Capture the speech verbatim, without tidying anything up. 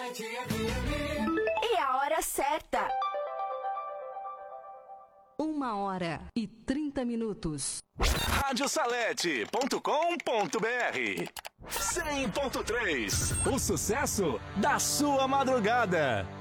E a hora certa. Uma hora e trinta minutos. rádio salete ponto com ponto br cem ponto três. O sucesso da sua madrugada.